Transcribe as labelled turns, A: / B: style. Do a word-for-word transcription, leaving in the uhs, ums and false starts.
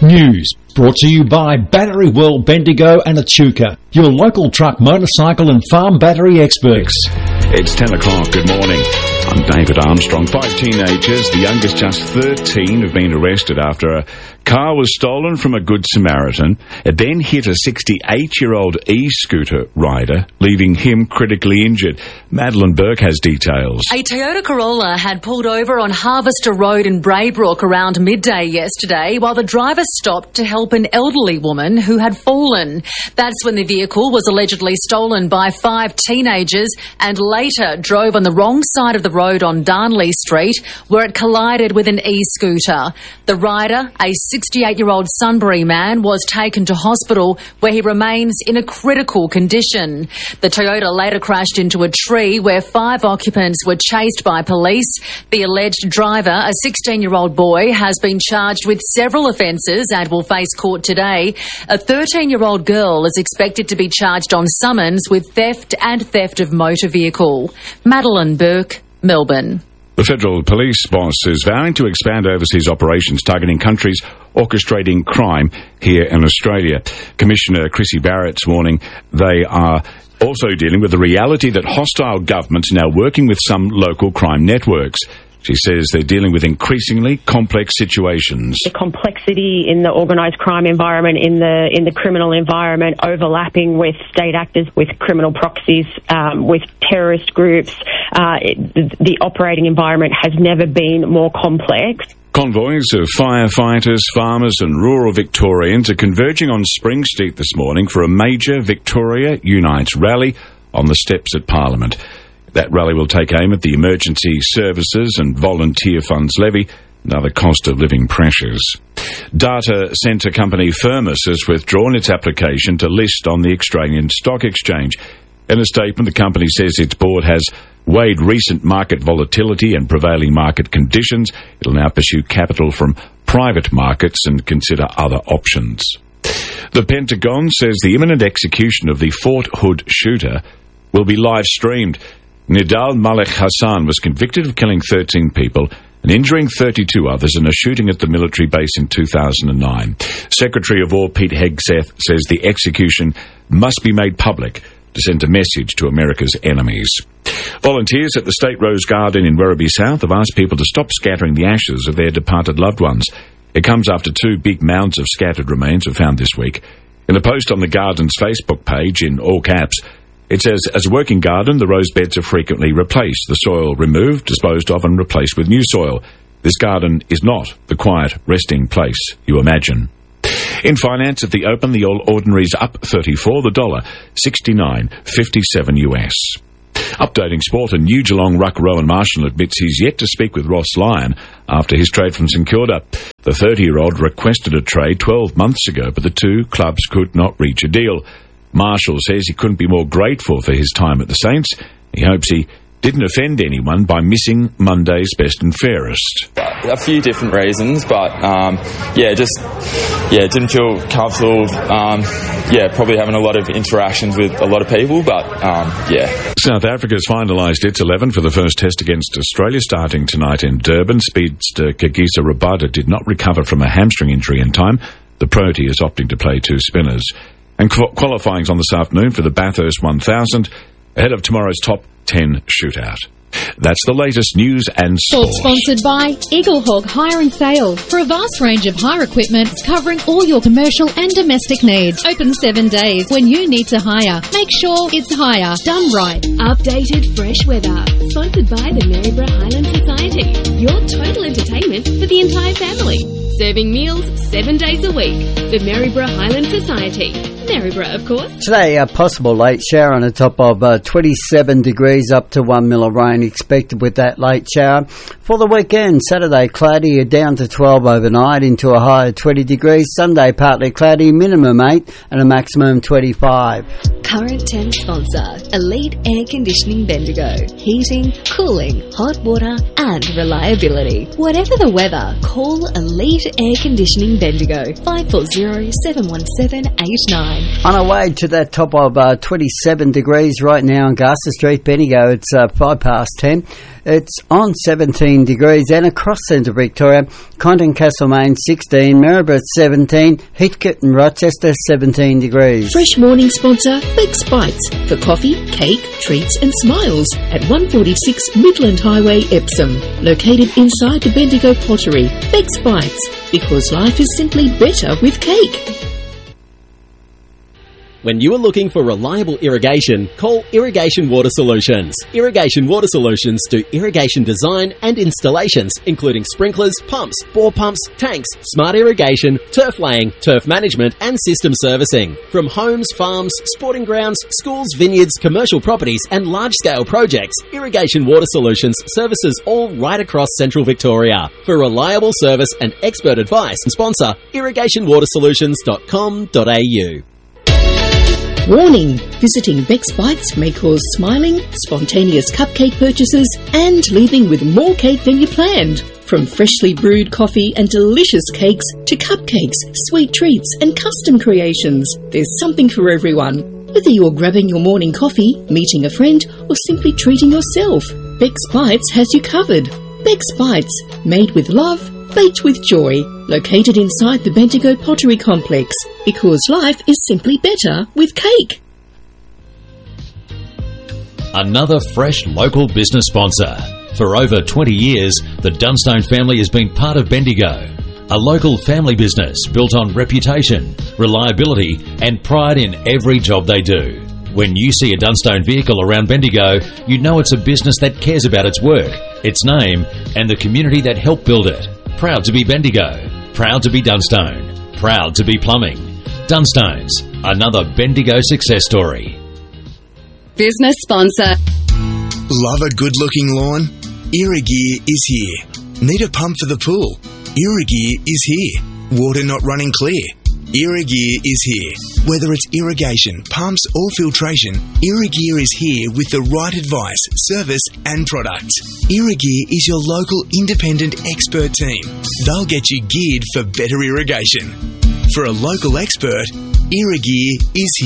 A: News brought to you by Battery World, Bendigo and Echuca, your local truck, motorcycle and farm battery experts.
B: It's ten o'clock. Good morning. I'm David Armstrong. Five teenagers, the youngest just thirteen, have been arrested after a car was stolen from a Good Samaritan. It then hit a sixty-eight-year-old e-scooter rider, leaving him critically injured. Madeline Burke has details.
C: A Toyota Corolla had pulled over on Harvester Road in Braybrook around midday yesterday while the driver stopped to help an elderly woman who had fallen. That's when the vehicle was allegedly stolen by five teenagers and later drove on the wrong side of the road on Darnley Street, where it collided with an e-scooter. The rider, a sixty-eight-year-old Sunbury man, was taken to hospital where he remains in a critical condition. The Toyota later crashed into a tree where five occupants were chased by police. The alleged driver, a sixteen-year-old boy, has been charged with several offences and will face court today. A thirteen-year-old girl is expected to be charged on summons with theft and theft of motor vehicle. Madeline Burke, Melbourne.
B: The federal police boss is vowing to expand overseas operations targeting countries orchestrating crime here in Australia. Commissioner Chrissy Barrett's warning they are also dealing with the reality that hostile governments are now working with some local crime networks. She says they're dealing with increasingly complex situations.
D: The complexity in the organised crime environment, in the in the criminal environment, overlapping with state actors, with criminal proxies, um, with terrorist groups. Uh, it, the operating environment has never been more complex.
B: Convoys of firefighters, farmers and rural Victorians are converging on Spring Street this morning for a major Victoria Unites rally on the steps at Parliament. That rally will take aim at the emergency services and volunteer funds levy and other cost of living pressures. Data centre company Firmus has withdrawn its application to list on the Australian Stock Exchange. In a statement, the company says its board has weighed recent market volatility and prevailing market conditions. It'll now pursue capital from private markets and consider other options. The Pentagon says the imminent execution of the Fort Hood shooter will be live-streamed. Nidal Malek Hassan was convicted of killing thirteen people and injuring thirty-two others in a shooting at the military base in two thousand nine. Secretary of War Pete Hegseth says the execution must be made public to send a message to America's enemies. Volunteers at the State Rose Garden in Werribee South have asked people to stop scattering the ashes of their departed loved ones. It comes after two big mounds of scattered remains were found this week. In a post on the garden's Facebook page, in all caps, it says, as a working garden, the rose beds are frequently replaced, the soil removed, disposed of and replaced with new soil. This garden is not the quiet resting place you imagine. In finance, at the open, the All Ordinary's up thirty-four, the dollar sixty-nine fifty-seven U S. Updating sport, and new Geelong ruck Rowan Marshall admits he's yet to speak with Ross Lyon after his trade from St Kilda. The thirty-year-old requested a trade twelve months ago, but the two clubs could not reach a deal. Marshall says he couldn't be more grateful for his time at the Saints. He hopes he didn't offend anyone by missing Monday's best and fairest.
E: A few different reasons, but um, yeah, just yeah, didn't feel comfortable. Um, yeah, probably having a lot of interactions with a lot of people, but um, yeah.
B: South Africa's finalised its eleven for the first test against Australia starting tonight in Durban. Speedster Kagiso Rabada did not recover from a hamstring injury in time. The Protea is opting to play two spinners. And qualifying's on this afternoon for the Bathurst one thousand, ahead of tomorrow's top ten shootout. That's the latest news and sport.
F: Sponsored by Eaglehawk Hire and Sale. For a vast range of hire equipment covering all your commercial and domestic needs. Open seven days. When you need to hire, make sure it's hire done right.
G: Updated fresh weather. Sponsored by the Maryborough Highland Society. Your total entertainment for the entire family. Serving meals seven days a week. The Maryborough Highland Society. Maryborough, of course.
H: Today, a possible late shower on a top of uh, twenty-seven degrees, up to one mil of rain expected with that late shower. For the weekend, Saturday cloudy, down to twelve overnight, into a high of twenty degrees. Sunday partly cloudy, minimum eight and a maximum twenty-five.
G: Current Temp sponsor, Elite Air Conditioning Bendigo. Heating, cooling, hot water and reliability. Whatever the weather, call Elite Air Conditioning Bendigo. five four zero, seven one seven, eight nine.
H: On our way to that top of uh, twenty-seven degrees right now on Garza Street, Bendigo. It's uh, five past ten. It's on seventeen degrees, and across central Victoria, Condon, Castlemaine sixteen, Maryborough seventeen, Heathcote and Rochester seventeen degrees.
I: Fresh morning sponsor Beck's Bites for coffee, cake, treats and smiles at one forty-six Midland Highway, Epsom. Located inside the Bendigo Pottery. Beck's Bites, because life is simply better with cake.
J: When you are looking for reliable irrigation, call Irrigation Water Solutions. Irrigation Water Solutions do irrigation design and installations, including sprinklers, pumps, bore pumps, tanks, smart irrigation, turf laying, turf management and system servicing. From homes, farms, sporting grounds, schools, vineyards, commercial properties and large-scale projects, Irrigation Water Solutions services all right across central Victoria. For reliable service and expert advice, sponsor irrigation water solutions dot com dot a u.
I: Warning! Visiting Beck's Bites may cause smiling, spontaneous cupcake purchases and leaving with more cake than you planned. From freshly brewed coffee and delicious cakes to cupcakes, sweet treats and custom creations, there's something for everyone. Whether you're grabbing your morning coffee, meeting a friend or simply treating yourself, Beck's Bites has you covered. Beck's Bites, made with love, baked with joy, located inside the Bendigo Pottery Complex, because life is simply better with cake.
A: Another fresh local business sponsor. For over twenty years, the Dunstone family has been part of Bendigo, a local family business built on reputation, reliability and pride in every job they do. When you see a Dunstone vehicle around Bendigo, you know it's a business that cares about its work, its name and the community that helped build it. Proud to be Bendigo. Proud to be Dunstone. Proud to be Plumbing. Dunstones, another Bendigo success story.
G: Business sponsor.
K: Love a good-looking lawn? Irrigear is here. Need a pump for the pool? Irrigear is here. Water not running clear? Irrigear is here. Whether it's irrigation, pumps or filtration, Irrigear is here with the right advice, service and products. Irrigear is your local independent expert team. They'll get you geared for better irrigation. For a local expert, Irrigear is here.